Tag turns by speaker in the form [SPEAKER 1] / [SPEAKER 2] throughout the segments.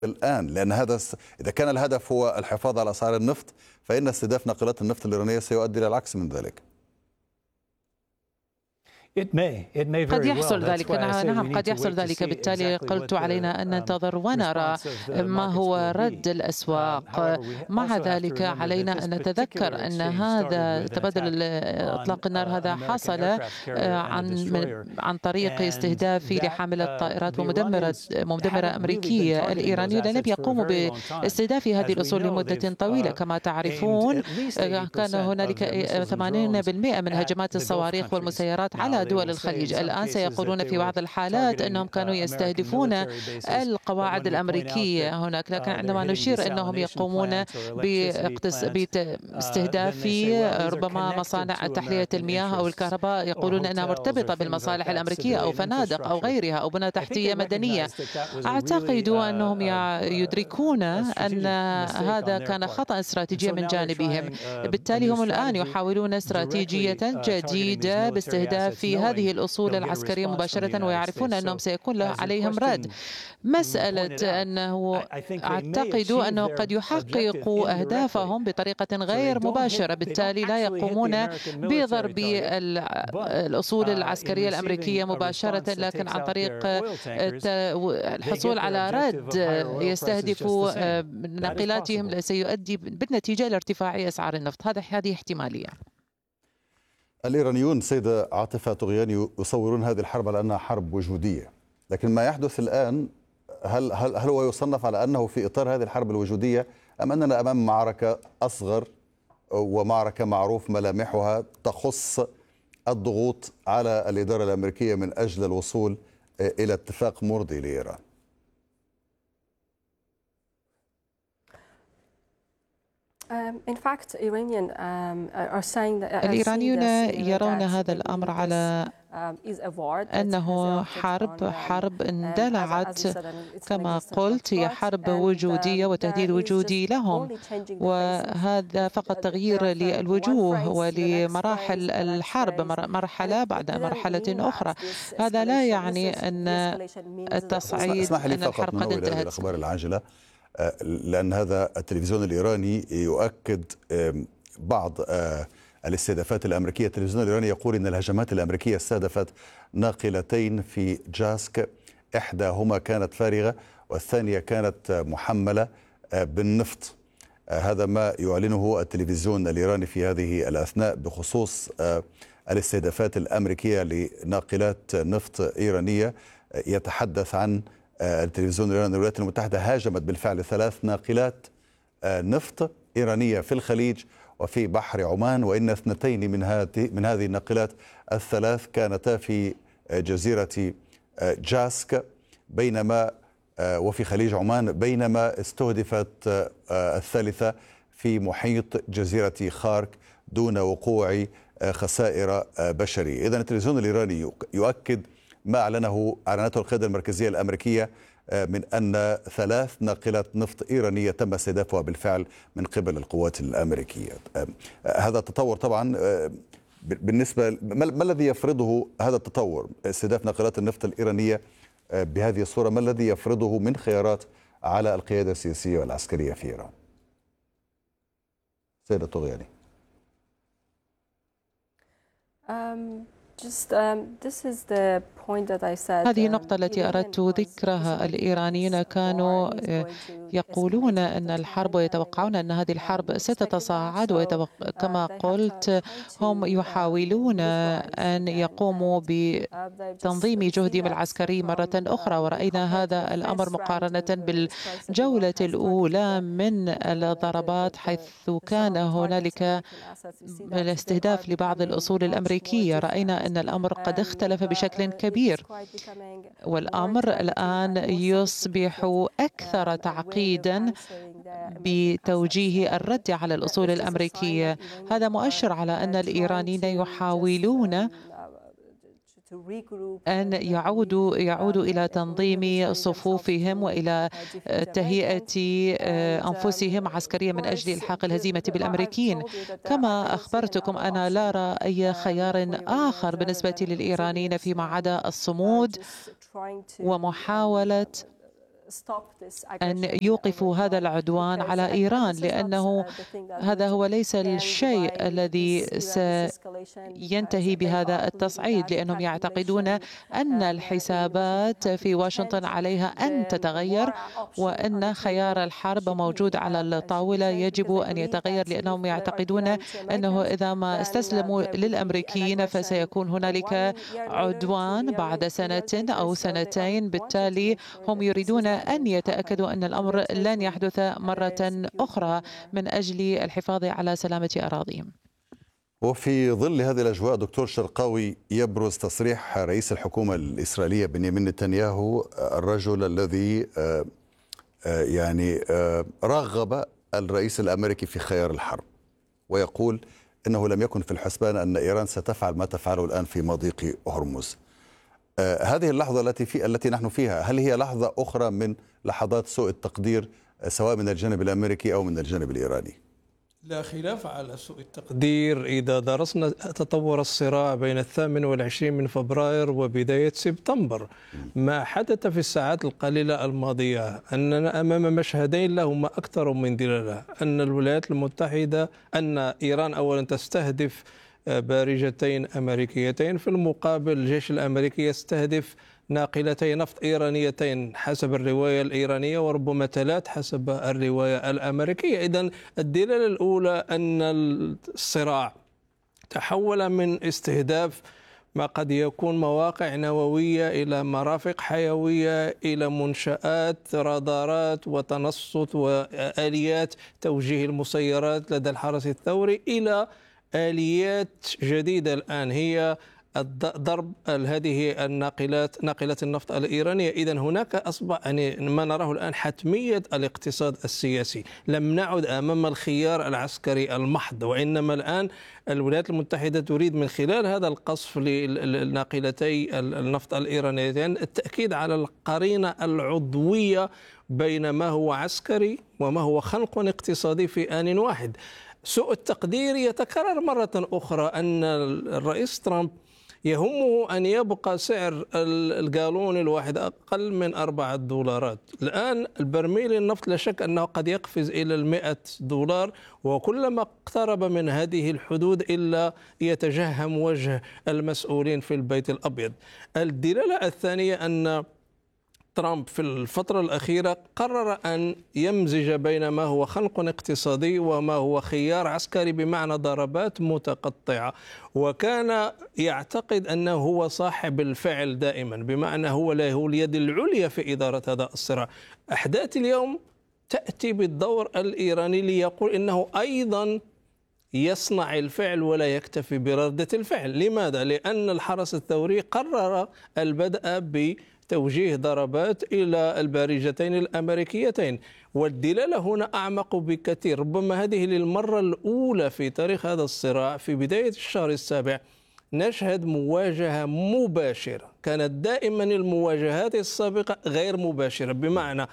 [SPEAKER 1] الآن؟ لأن إذا كان الهدف هو الحفاظ على أسعار النفط، فإن استهداف ناقلات النفط الإيرانية سيؤدي إلى العكس من ذلك.
[SPEAKER 2] قد يحصل ذلك، نعم قد يحصل ذلك. بالتالي قلت علينا أن ننتظر ونرى ما هو رد الأسواق. مع ذلك علينا أن نتذكر أن هذا تبادل إطلاق النار هذا حصل عن طريق استهداف لحاملة طائرات ومدمرة أمريكية. الإيرانيون لم يقوموا باستهداف هذه الأصول لمدة طويلة. كما تعرفون كان هنالك 80% من هجمات الصواريخ والمسيرات على دول الخليج. الآن سيقولون في بعض الحالات أنهم كانوا يستهدفون القواعد الأمريكية هناك، لكن عندما نشير أنهم يقومون باستهداف ربما مصانع تحلية المياه أو الكهرباء، يقولون أنها مرتبطة بالمصالح الأمريكية أو فنادق أو غيرها أو بنى تحتية مدنية. أعتقد أنهم يدركون أن هذا كان خطأ استراتيجي من جانبهم. بالتالي هم الآن يحاولون استراتيجية جديدة باستهداف هذه الأصول العسكرية مباشرة، ويعرفون أنهم سيكون عليهم رد. مسألة أنه أعتقد أنه قد يحققوا أهدافهم بطريقة غير مباشرة، بالتالي لا يقومون بضرب الأصول العسكرية الأمريكية مباشرة، لكن عن طريق الحصول على رد يستهدف ناقلاتهم سيؤدي بالنتيجة إلى ارتفاع أسعار النفط. هذه احتمالية.
[SPEAKER 1] الإيرانيون سيدة عاطفة طغياني يصورون هذه الحرب على أنها حرب وجودية، لكن ما يحدث الآن هل هو يصنف على أنه في إطار هذه الحرب الوجودية، أم أننا أمام معركة أصغر ومعركة معروف ملامحها تخص الضغوط على الإدارة الأمريكية من أجل الوصول إلى اتفاق مرضي لإيران؟
[SPEAKER 2] الإيرانيون يرون هذا الأمر على أنه حرب اندلعت. كما قلت هي حرب وجودية وتهديد وجودي لهم، وهذا فقط تغيير للوجوه ولمراحل الحرب، مرحلة بعد مرحلة أخرى. هذا لا يعني أن التصعيد
[SPEAKER 1] أن الحرب قد انتهت. الأخبار العاجلة، لأن هذا التلفزيون الإيراني يؤكد بعض الاستهدافات الأمريكية. التلفزيون الإيراني يقول إن الهجمات الأمريكية استهدفت ناقلتين في جاسك، إحداهما كانت فارغة والثانية كانت محملة بالنفط. هذا ما يعلنه التلفزيون الإيراني في هذه الأثناء بخصوص الاستهدافات الأمريكية لناقلات نفط إيرانية. يتحدث عن التلفزيون الإيراني الولايات المتحدة هاجمت بالفعل 3 ناقلات نفط إيرانية في الخليج وفي بحر عمان، وإن 2 من هذه الناقلات ال3 كانتا في جزيرة جاسك بينما وفي خليج عمان، بينما استهدفت الثالثة في محيط جزيرة خارك دون وقوع خسائر بشرية. إذن التلفزيون الإيراني يؤكد ما أعلنته القيادة المركزية الأمريكية من أن 3 ناقلات نفط إيرانية تم استهدافها بالفعل من قبل القوات الأمريكية. هذا التطور طبعا بالنسبة ما الذي يفرضه هذا التطور، استهداف ناقلات النفط الإيرانية بهذه الصورة، ما الذي يفرضه من خيارات على القيادة السياسية والعسكرية في إيران؟ سيدة طغياني.
[SPEAKER 2] هذه النقطة التي أردت ذكرها. الإيرانيين كانوا يقولون أن الحرب ويتوقعون أن هذه الحرب ستتصاعد، كما قلت هم يحاولون أن يقوموا بتنظيم جهدهم العسكري مرة أخرى، ورأينا هذا الأمر مقارنة بالجولة الأولى من الضربات، حيث كان هنالك الاستهداف لبعض الأصول الأمريكية. رأينا أن الأمر قد اختلف بشكل كبير، والأمر الآن يصبح أكثر تعقيدا بتوجيه الرد على الأصول الأمريكية. هذا مؤشر على أن الإيرانيين يحاولون أن يعودوا إلى تنظيم صفوفهم وإلى تهيئة أنفسهم عسكريا من أجل إلحاق الهزيمة بالأمريكيين. كما أخبرتكم أنا لا أرى أي خيار آخر بالنسبة للإيرانيين فيما عدا الصمود ومحاولة أن يوقفوا هذا العدوان على إيران، لأنه هذا هو ليس الشيء الذي سينتهي بهذا التصعيد، لأنهم يعتقدون أن الحسابات في واشنطن عليها أن تتغير، وأن خيار الحرب موجود على الطاولة يجب أن يتغير، لأنهم يعتقدون أنه إذا ما استسلموا للأمريكيين فسيكون هنالك عدوان بعد سنة أو سنتين. بالتالي هم يريدون أن يتأكدوا أن الأمر لن يحدث مرة أخرى من أجل الحفاظ على سلامة أراضيهم.
[SPEAKER 1] وفي ظل هذه الأجواء دكتور شرقاوي، يبرز تصريح رئيس الحكومة الإسرائيلية بنيامين نتنياهو، الرجل الذي رغب الرئيس الأمريكي في خيار الحرب، ويقول إنه لم يكن في الحسبان أن إيران ستفعل ما تفعله الآن في مضيق هرمز. هذه اللحظة التي نحن فيها، هل هي لحظة أخرى من لحظات سوء التقدير سواء من الجانب الأمريكي أو من الجانب الإيراني؟
[SPEAKER 3] لا خلاف على سوء التقدير إذا درسنا تطور الصراع بين 28 من فبراير وبداية سبتمبر. ما حدث في الساعات القليلة الماضية أننا أمام مشهدين لهما أكثر من دلالة. أن الولايات المتحدة، أن إيران أولا تستهدف بارجتين أمريكيتين، في المقابل الجيش الأمريكي يستهدف ناقلتي نفط إيرانيتين حسب الرواية الإيرانية، وربما 3 حسب الرواية الأمريكية. إذن الدلالة الأولى أن الصراع تحول من استهداف ما قد يكون مواقع نووية إلى مرافق حيوية، إلى منشآت رادارات وتنصت وآليات توجيه المسيرات لدى الحرس الثوري، إلى آليات جديدة الآن هي ضرب هذه الناقلات، ناقلة النفط الإيرانية. إذن هناك أصبح ما نراه الآن حتمية الاقتصاد السياسي. لم نعد أمام الخيار العسكري المحض، وإنما الآن الولايات المتحدة تريد من خلال هذا القصف للناقلتي النفط الإيرانيتين التأكيد على القرينة العضوية بين ما هو عسكري وما هو خنق اقتصادي في آن واحد. سوء التقدير يتكرر مرة أخرى أن الرئيس ترامب يهمه أن يبقى سعر الجالون الواحد أقل من $4. الآن البرميل النفط لا شك أنه قد يقفز إلى $100، وكلما اقترب من هذه الحدود إلا يتجهم وجه المسؤولين في البيت الأبيض. الدلالة الثانية أن ترامب في الفترة الأخيرة قرر أن يمزج بين ما هو خنق اقتصادي وما هو خيار عسكري، بمعنى ضربات متقطعة، وكان يعتقد أنه هو صاحب الفعل دائما، بمعنى هو له اليد العليا في إدارة هذا الصراع. أحداث اليوم تأتي بالدور الإيراني ليقول إنه أيضا يصنع الفعل ولا يكتفي بردة الفعل. لماذا؟ لأن الحرس الثوري قرر البدء توجيه ضربات إلى البارجتين الأمريكيتين، والدلالة هنا أعمق بكثير. ربما هذه للمرة الأولى في تاريخ هذا الصراع في بداية الشهر السابع نشهد مواجهة مباشرة. كانت دائما المواجهات السابقة غير مباشرة، بمعنى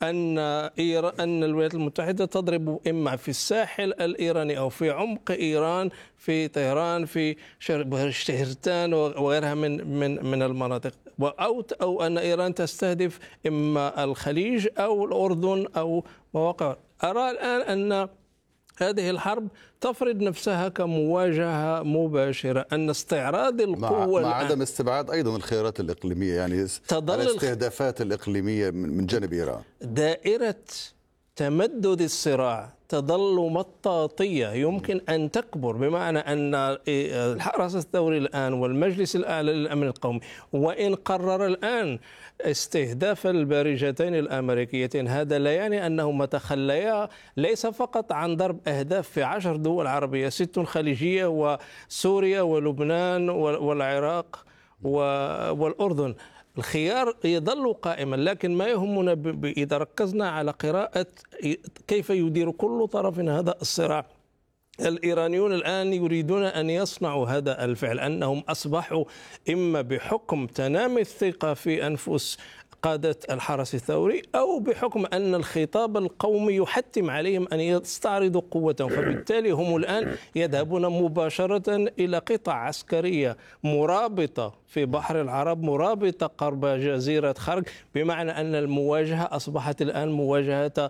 [SPEAKER 3] أن الولايات المتحدة تضرب إما في الساحل الإيراني أو في عمق إيران، في طهران، في شهرتان وغيرها من المناطق، أو أن إيران تستهدف إما الخليج أو الأردن أو مواقع. أرى الآن أن هذه الحرب تفرض نفسها كمواجهة مباشرة، أن استعراض القوة
[SPEAKER 1] مع عدم استبعاد أيضا الخيارات الإقليمية، يعني الاستهدافات الإقليمية من جانب إيران.
[SPEAKER 3] دائرة تمدد الصراع تظل مطاطية يمكن أن تكبر، بمعنى أن الحرس الثوري الآن والمجلس الأعلى للأمن القومي وإن قرر الآن استهداف البارجتين الأمريكيتين، هذا لا يعني أنهما تخليا ليس فقط عن ضرب أهداف في 10 دول عربية، 6 خليجية وسوريا ولبنان والعراق والأردن. الخيار يظل قائما، لكن ما يهمنا إذا ركزنا على قراءة كيف يدير كل طرف هذا الصراع. الإيرانيون الآن يريدون أن يصنعوا هذا الفعل، أنهم أصبحوا إما بحكم تنامي الثقة في أنفس قادة الحرس الثوري، أو بحكم أن الخطاب القومي يحتم عليهم أن يستعرضوا قوتهم، فبالتالي هم الآن يذهبون مباشرة إلى قطع عسكرية مرابطة في بحر العرب، مرابطة قرب جزيرة خرق، بمعنى أن المواجهة أصبحت الآن مواجهة